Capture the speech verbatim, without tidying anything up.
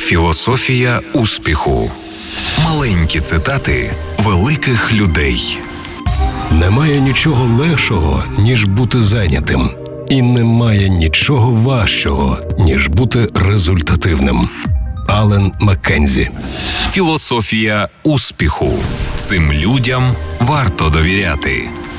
Філософія успіху. Маленькі цитати великих людей. Немає нічого легшого, ніж бути зайнятим. І немає нічого важчого, ніж бути результативним. Аллен Маккензі. Філософія успіху. Цим людям варто довіряти.